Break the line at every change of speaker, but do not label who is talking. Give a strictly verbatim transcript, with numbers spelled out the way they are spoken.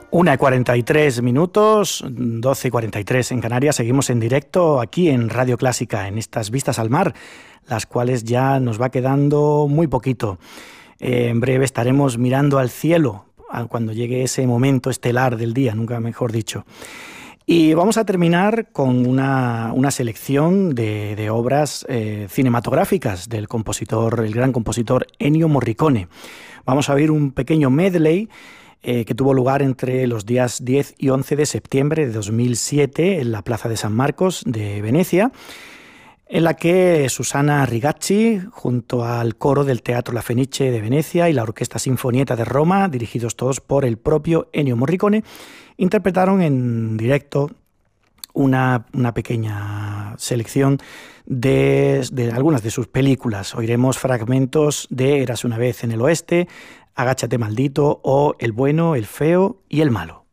una y cuarenta y tres minutos, doce y cuarenta y tres en Canarias. Seguimos en directo aquí en Radio Clásica, en estas vistas al mar, las cuales ya nos va quedando muy poquito. Eh, en breve estaremos mirando al cielo cuando llegue ese momento estelar del día, nunca mejor dicho. Y vamos a terminar con una, una selección de, de obras eh, cinematográficas del compositor, el gran compositor Ennio Morricone. Vamos a ver un pequeño medley Eh, que tuvo lugar entre los días diez y once de septiembre de dos mil siete en la Plaza de San Marcos de Venecia, en la que Susana Rigacci, junto al coro del Teatro La Fenice de Venecia y la Orquesta Sinfonietta de Roma, dirigidos todos por el propio Ennio Morricone, interpretaron en directo una, una pequeña selección de, de algunas de sus películas. Oiremos fragmentos de Érase una vez en el oeste, Agáchate maldito o El bueno, el feo y el malo.